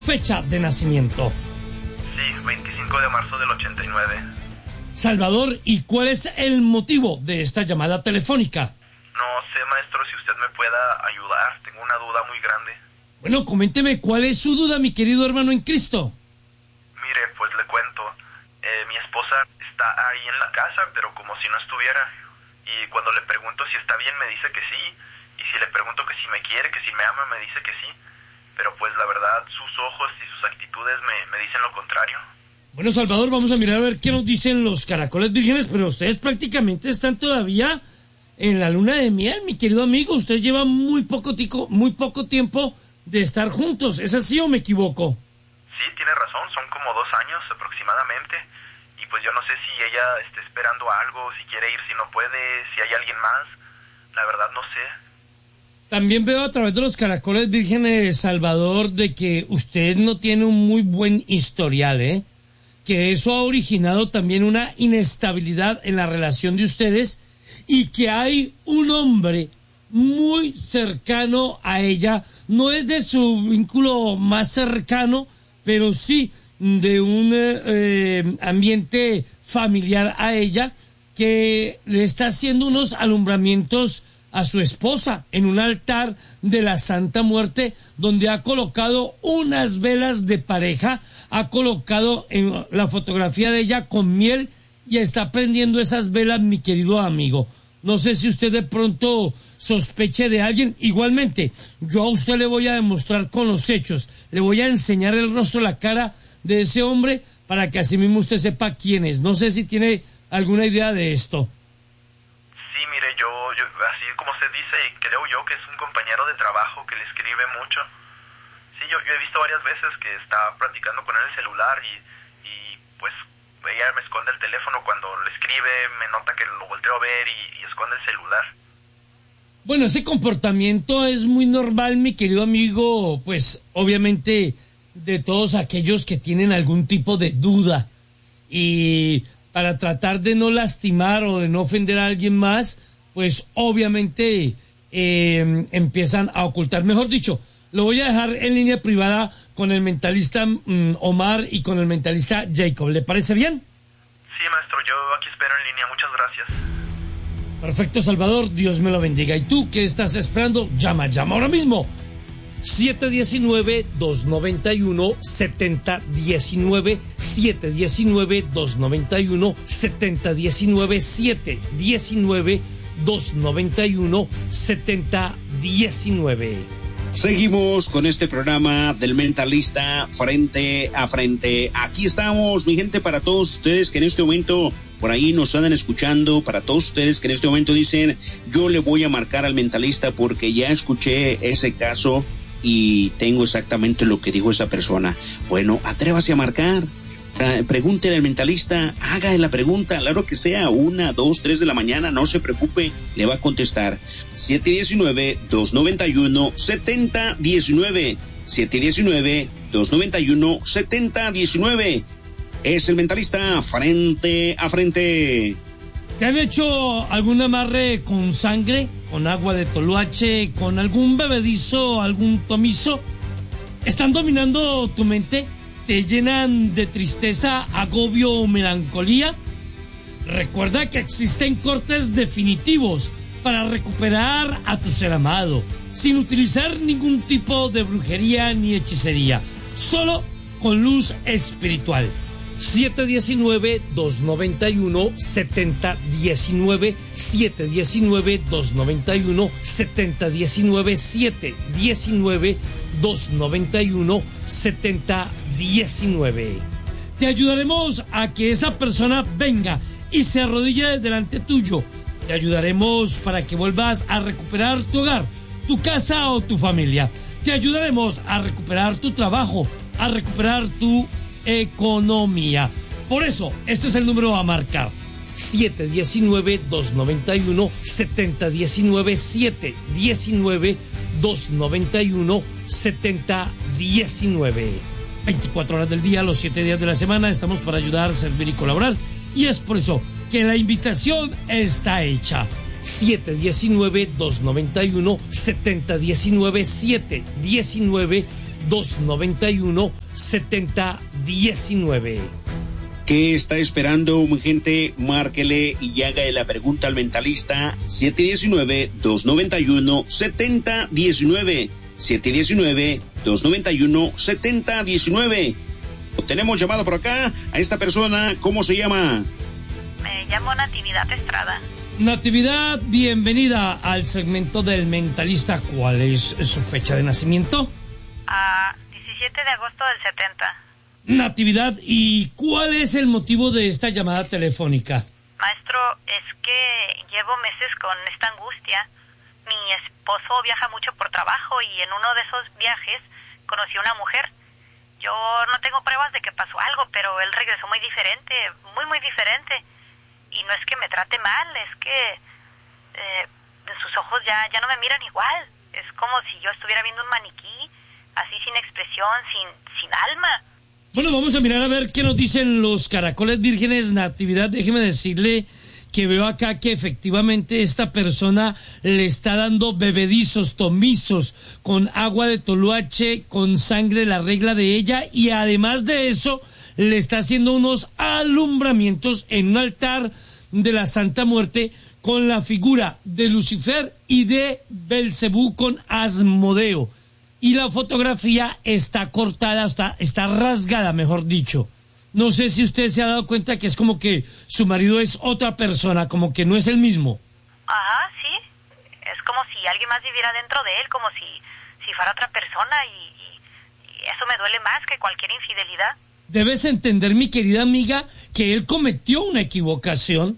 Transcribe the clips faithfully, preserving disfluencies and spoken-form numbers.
Fecha de nacimiento. Sí, veinticinco de marzo del ochenta y nueve. Salvador, ¿y cuál es el motivo de esta llamada telefónica? No sé, maestro, si usted me pueda ayudar. Tengo una duda muy grande. Bueno, coménteme, ¿cuál es su duda, mi querido hermano en Cristo? Mire, pues le cuento. Eh, mi esposa está ahí en la casa, pero como si no estuviera. Y cuando le pregunto si está bien, me dice que sí. Y si le pregunto que si me quiere, que si me ama, me dice que sí. Pero pues la verdad, sus ojos y sus actitudes me, me dicen lo contrario. Bueno, Salvador, vamos a mirar a ver qué nos dicen los caracoles vírgenes, pero ustedes prácticamente están todavía en la luna de miel, mi querido amigo. Ustedes llevan muy poco, tico, muy poco tiempo de estar juntos. ¿Es así o me equivoco? Sí, tiene razón, son como dos años aproximadamente. Y pues yo no sé si ella esté esperando algo, si quiere ir, si no puede, si hay alguien más. La verdad no sé. También veo a través de los caracoles vírgenes, Salvador, de que usted no tiene un muy buen historial, ¿eh? Que eso ha originado también una inestabilidad en la relación de ustedes y que hay un hombre muy cercano a ella, no es de su vínculo más cercano, pero sí de un eh, ambiente familiar a ella, que le está haciendo unos alumbramientos a su esposa en un altar de la Santa Muerte, donde ha colocado unas velas de pareja, ha colocado en la fotografía de ella con miel y está prendiendo esas velas, mi querido amigo. No sé si usted de pronto sospeche de alguien. Igualmente, yo a usted le voy a demostrar con los hechos, le voy a enseñar el rostro, la cara de ese hombre, para que así mismo usted sepa quién es. No sé si tiene alguna idea de esto. Sí, mire, yo, yo, así como usted dice, creo yo que es un compañero de trabajo que le escribe mucho. Sí, yo, yo he visto varias veces que está platicando con él el celular y, y pues ella me esconde el teléfono cuando le escribe, me nota que lo volteo a ver y, y esconde el celular. Bueno, ese comportamiento es muy normal, mi querido amigo, pues obviamente de todos aquellos que tienen algún tipo de duda, y para tratar de no lastimar o de no ofender a alguien más, pues obviamente eh, empiezan a ocultar. Mejor dicho, lo voy a dejar en línea privada con el mentalista mm, Omar y con el mentalista Jacob. ¿Le parece bien? Sí, maestro, yo aquí espero en línea. Muchas gracias. Perfecto, Salvador, Dios me lo bendiga. ¿Y tú qué estás esperando? Llama, llama ahora mismo. siete uno nueve, dos nueve uno, siete cero uno nueve, siete uno nueve, dos nueve uno, siete cero uno nueve, siete uno nueve, dos nueve uno, siete cero uno nueve. Seguimos con este programa del Mentalista Frente a Frente. Aquí estamos, mi gente, para todos ustedes que en este momento por ahí nos andan escuchando, para todos ustedes que en este momento dicen, yo le voy a marcar al mentalista porque ya escuché ese caso y tengo exactamente lo que dijo esa persona. Bueno, atrévase a marcar. Pregúntele al mentalista, haga la pregunta, claro que sea, una, dos, tres de la mañana, no se preocupe, le va a contestar. siete uno nueve, dos nueve uno, siete cero uno nueve, siete uno nueve, dos nueve uno, siete cero uno nueve. Es el mentalista Frente a Frente. ¿Te han hecho algún amarre con sangre, con agua de toloache, con algún bebedizo, algún tomizo? ¿Están dominando tu mente? ¿Te llenan de tristeza, agobio o melancolía? Recuerda que existen cortes definitivos para recuperar a tu ser amado, sin utilizar ningún tipo de brujería ni hechicería, solo con luz espiritual. siete uno nueve, dos nueve uno, siete cero uno nueve, siete uno nueve, dos nueve uno, siete cero uno nueve, siete uno nueve, dos nueve uno, siete cero uno nueve. Te ayudaremos a que esa persona venga y se arrodille delante tuyo. Te ayudaremos para que vuelvas a recuperar tu hogar, tu casa o tu familia. Te ayudaremos a recuperar tu trabajo, a recuperar tu economía. Por eso, este es el número a marcar: siete uno nueve, dos nueve uno, siete cero uno nueve, siete uno nueve, dos nueve uno, siete cero uno nueve. veinticuatro horas del día, los siete días de la semana, estamos para ayudar, servir y colaborar, y es por eso que la invitación está hecha. siete uno nueve, dos nueve uno, siete cero uno nueve, siete uno nueve, dos noventa y uno, setenta diecinueve. ¿Qué está esperando, mi gente? Márquele y haga la pregunta al mentalista. siete uno nueve, dos nueve uno, siete cero uno nueve. siete uno nueve, dos nueve uno, siete cero uno nueve. Tenemos llamado por acá a esta persona. ¿Cómo se llama? Me llamo Natividad Estrada. Natividad, bienvenida al segmento del mentalista. ¿Cuál es su fecha de nacimiento? Ah, diecisiete de agosto del setenta. Natividad, ¿y cuál es el motivo de esta llamada telefónica? Maestro, es que llevo meses con esta angustia. Mi esposo viaja mucho por trabajo y en uno de esos viajes conocí a una mujer. Yo no tengo pruebas de que pasó algo, pero él regresó muy diferente, muy, muy diferente. Y no es que me trate mal, es que eh, sus ojos ya, ya no me miran igual. Es como si yo estuviera viendo un maniquí, así sin expresión, sin, sin alma. Bueno, vamos a mirar a ver qué nos dicen los caracoles vírgenes. Natividad, déjeme decirle que veo acá que efectivamente esta persona le está dando bebedizos, tomizos, con agua de toluache, con sangre, la regla de ella, y además de eso, le está haciendo unos alumbramientos en un altar de la Santa Muerte con la figura de Lucifer y de Belcebú con Asmodeo. Y la fotografía está cortada, está, está rasgada, mejor dicho. No sé si usted se ha dado cuenta que es como que su marido es otra persona, como que no es el mismo. Ajá, sí. Es como si alguien más viviera dentro de él, como si, si fuera otra persona, y, y, y eso me duele más que cualquier infidelidad. Debes entender, mi querida amiga, que él cometió una equivocación,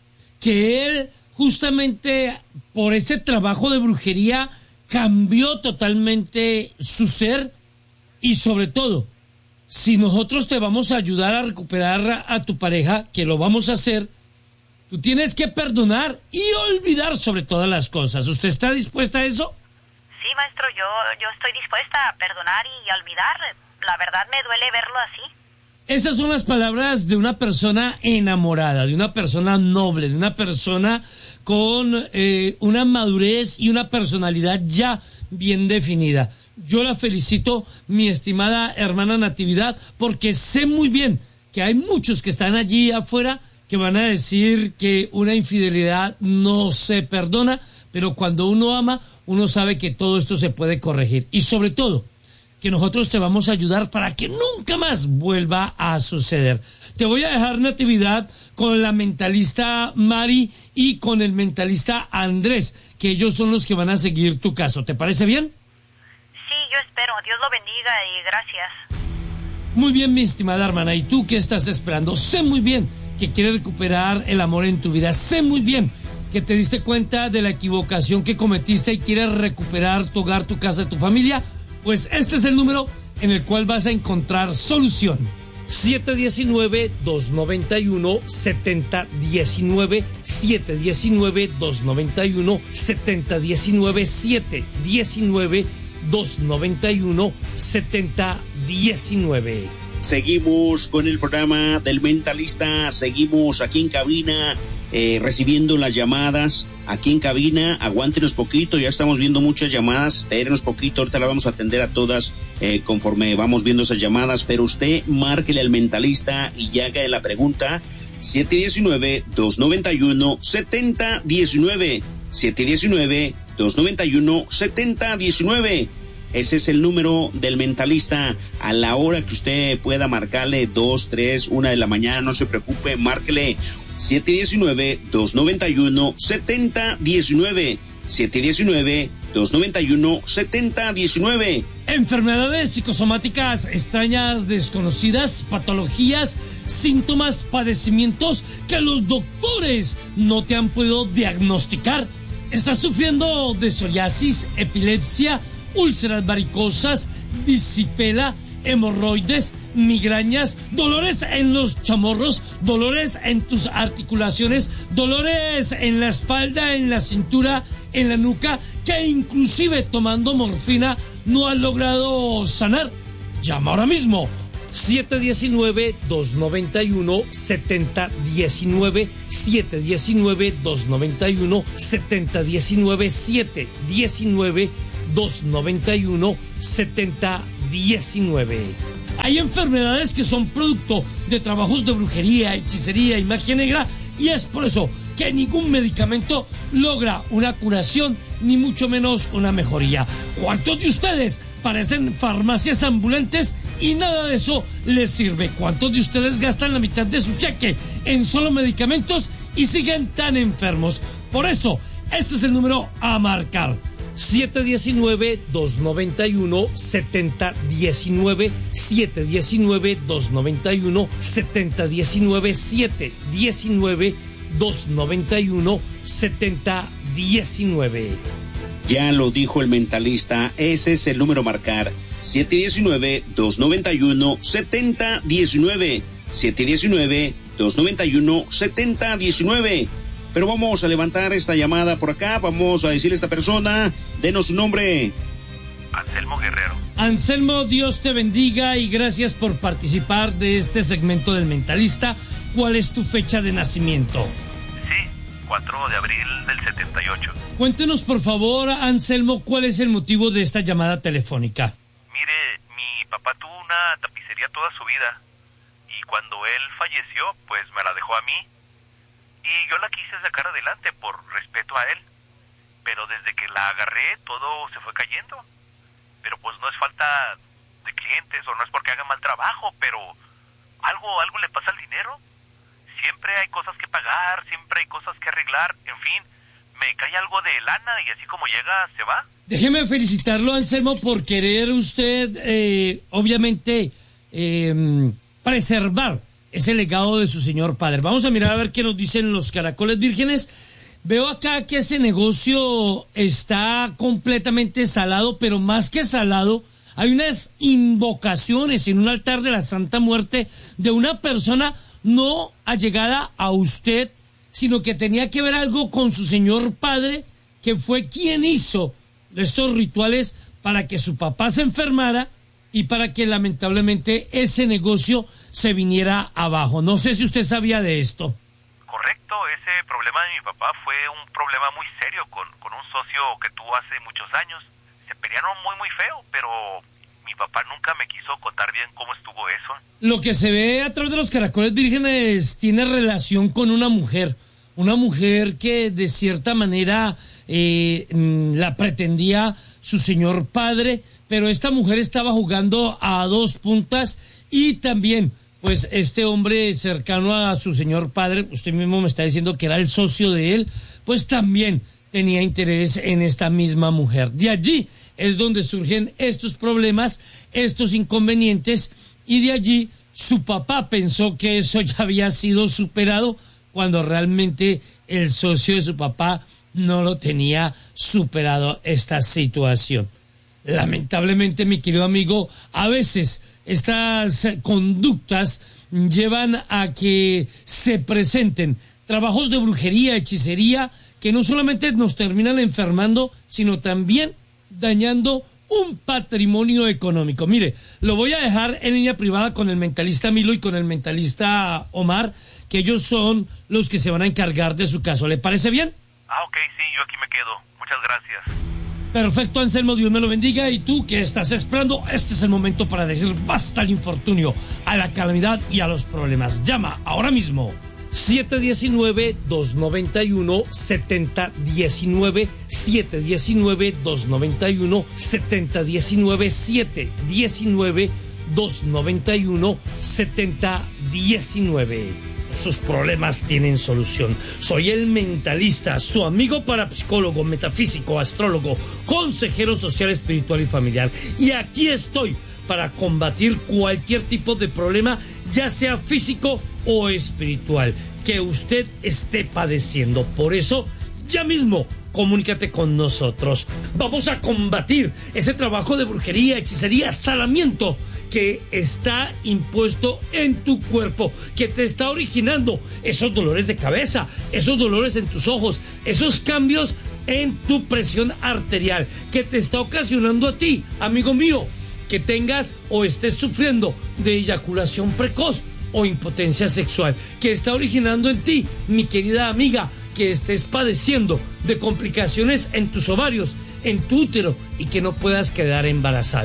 que él justamente por ese trabajo de brujería cambió totalmente su ser, y sobre todo, si nosotros te vamos a ayudar a recuperar a tu pareja, que lo vamos a hacer, tú tienes que perdonar y olvidar sobre todas las cosas. ¿Usted está dispuesta a eso? Sí, maestro, yo, yo estoy dispuesta a perdonar y a olvidar. La verdad me duele verlo así. Esas son las palabras de una persona enamorada, de una persona noble, de una persona con eh, una madurez y una personalidad ya bien definida. Yo la felicito, mi estimada hermana Natividad, porque sé muy bien que hay muchos que están allí afuera que van a decir que una infidelidad no se perdona, pero cuando uno ama, uno sabe que todo esto se puede corregir. Y sobre todo, que nosotros te vamos a ayudar para que nunca más vuelva a suceder. Te voy a dejar, Natividad, con la mentalista Mari y con el mentalista Andrés, que ellos son los que van a seguir tu caso. ¿Te parece bien? Sí, yo espero. Dios lo bendiga y gracias. Muy bien, mi estimada hermana. ¿Y tú qué estás esperando? Sé muy bien que quieres recuperar el amor en tu vida. Sé muy bien que te diste cuenta de la equivocación que cometiste y quieres recuperar tu hogar, tu casa, tu familia. Pues este es el número en el cual vas a encontrar solución. siete uno nueve, dos nueve uno, siete cero uno nueve, siete uno nueve, dos nueve uno, siete cero uno nueve, siete uno nueve, dos nueve uno, siete cero uno nueve. Seguimos con el programa del mentalista, seguimos aquí en cabina eh, recibiendo las llamadas. Aquí en cabina, aguántenos poquito, ya estamos viendo muchas llamadas, espérenos poquito, ahorita las vamos a atender a todas eh, conforme vamos viendo esas llamadas, pero usted márquele al mentalista y ya haga la pregunta. Siete uno nueve, dos nueve uno, siete cero uno nueve, siete uno nueve, dos nueve uno, siete cero uno nueve. Ese es el número del mentalista. A la hora que usted pueda marcarle, dos, tres, una de la mañana, no se preocupe, márquele siete uno nueve, dos nueve uno, siete cero uno nueve, siete uno nueve, dos nueve uno, siete cero uno nueve. Enfermedades psicosomáticas extrañas, desconocidas, patologías, síntomas, padecimientos que los doctores no te han podido diagnosticar. ¿Estás sufriendo de psoriasis, epilepsia, úlceras varicosas, disipela, hemorroides, migrañas, dolores en los chamorros, dolores en tus articulaciones, dolores en la espalda, en la cintura, en la nuca, que inclusive tomando morfina no has logrado sanar? Llama ahora mismo. siete uno nueve, dos nueve uno, siete cero uno nueve, siete uno nueve, dos nueve uno, siete cero uno nueve, siete uno nueve, dos nueve uno, siete cero diecinueve. Hay enfermedades que son producto de trabajos de brujería, hechicería y magia negra, y es por eso que ningún medicamento logra una curación, ni mucho menos una mejoría. ¿Cuántos de ustedes parecen farmacias ambulantes y nada de eso les sirve? ¿Cuántos de ustedes gastan la mitad de su cheque en solo medicamentos y siguen tan enfermos? Por eso, este es el número a marcar. siete uno nueve, dos nueve uno, siete cero uno nueve, siete uno nueve, dos nueve uno, siete cero uno nueve, siete uno nueve, dos nueve uno, siete cero uno nueve. Ya lo dijo el mentalista, ese es el número a marcar. siete uno nueve, dos nueve uno, siete cero uno nueve, siete uno nueve, dos nueve uno, siete cero uno nueve. Pero vamos a levantar esta llamada por acá, vamos a decirle a esta persona, denos su nombre. Anselmo Guerrero. Anselmo, Dios te bendiga y gracias por participar de este segmento del Mentalista. ¿Cuál es tu fecha de nacimiento? Sí, cuatro de abril del setenta y ocho. Cuéntenos por favor, Anselmo, ¿cuál es el motivo de esta llamada telefónica? Mire, mi papá tuvo una tapicería toda su vida y cuando él falleció, pues me la dejó a mí. Y yo la quise sacar adelante por respeto a él, pero desde que la agarré todo se fue cayendo. Pero pues no es falta de clientes o no es porque haga mal trabajo, pero algo algo le pasa al dinero. Siempre hay cosas que pagar, siempre hay cosas que arreglar, en fin, me cae algo de lana y así como llega se va. Déjeme felicitarlo, Anselmo, por querer usted, eh, obviamente, eh, preservar ese legado de su señor padre. Vamos a mirar a ver qué nos dicen los caracoles vírgenes. Veo acá que ese negocio está completamente salado, pero más que salado, hay unas invocaciones en un altar de la Santa Muerte de una persona no allegada a usted, sino que tenía que ver algo con su señor padre, que fue quien hizo estos rituales para que su papá se enfermara y para que lamentablemente ese negocio se viniera abajo. No sé si usted sabía de esto. Correcto, ese problema de mi papá fue un problema muy serio con, con un socio que tuvo hace muchos años. Se pelearon muy muy feo, pero mi papá nunca me quiso contar bien cómo estuvo eso. Lo que se ve a través de los caracoles vírgenes tiene relación con una mujer, una mujer que de cierta manera eh, la pretendía su señor padre, pero esta mujer estaba jugando a dos puntas y también, pues, este hombre cercano a su señor padre, usted mismo me está diciendo que era el socio de él, pues también tenía interés en esta misma mujer. De allí es donde surgen estos problemas, estos inconvenientes, y de allí su papá pensó que eso ya había sido superado, cuando realmente el socio de su papá no lo tenía superado esta situación. Lamentablemente, mi querido amigo, a veces estas conductas llevan a que se presenten trabajos de brujería, hechicería, que no solamente nos terminan enfermando, sino también dañando un patrimonio económico. Mire, lo voy a dejar en línea privada con el mentalista Milo y con el mentalista Omar, que ellos son los que se van a encargar de su caso. ¿Le parece bien? Ah, ok, sí, yo aquí me quedo. Muchas gracias. Perfecto, Anselmo, Dios me lo bendiga. Y tú, ¿qué estás esperando? Este es el momento para decir basta al infortunio, a la calamidad y a los problemas. Llama ahora mismo. siete uno nueve, dos nueve uno, siete cero uno nueve, siete uno nueve, dos nueve uno, siete cero uno nueve, siete uno nueve, dos nueve uno, siete cero uno nueve. Sus problemas tienen solución. Soy el mentalista, su amigo parapsicólogo, metafísico, astrólogo, consejero social, espiritual y familiar. Y aquí estoy para combatir cualquier tipo de problema, ya sea físico o espiritual, que usted esté padeciendo. Por eso, ya mismo, comunícate con nosotros. Vamos a combatir ese trabajo de brujería, hechicería, salamiento que está impuesto en tu cuerpo, que te está originando esos dolores de cabeza, esos dolores en tus ojos, esos cambios en tu presión arterial, que te está ocasionando a ti, amigo mío, que tengas o estés sufriendo de eyaculación precoz o impotencia sexual, que está originando en ti, mi querida amiga, que estés padeciendo de complicaciones en tus ovarios, en tu útero y que no puedas quedar embarazada.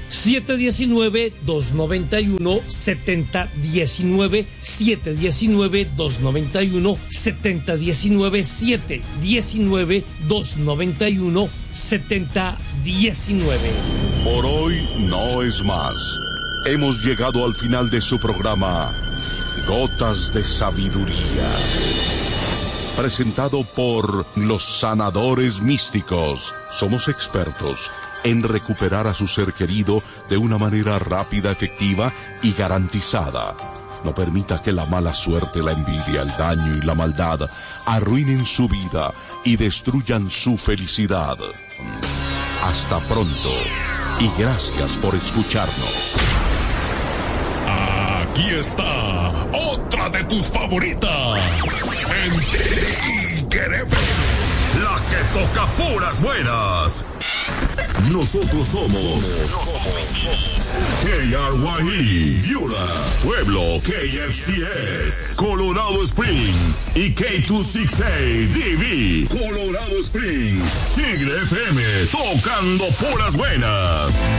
siete uno nueve, dos nueve uno, siete cero uno nueve, siete uno nueve, dos nueve uno, siete cero uno nueve, siete uno nueve, dos nueve uno, siete cero uno nueve. Por hoy no es más. Hemos llegado al final de su programa Gotas de Sabiduría, presentado por los sanadores místicos. Somos expertos en recuperar a su ser querido de una manera rápida, efectiva y garantizada. No permita que la mala suerte, la envidia, el daño y la maldad arruinen su vida y destruyan su felicidad. Hasta pronto y gracias por escucharnos. Aquí está otra de tus favoritas. En Tigre F M, la que toca puras buenas. Nosotros somos, nosotros somos K R Y E, Yura, Pueblo, K F C S, Colorado Springs y K doscientos sesenta y seis D V, Colorado Springs. Tigre F M, tocando puras buenas.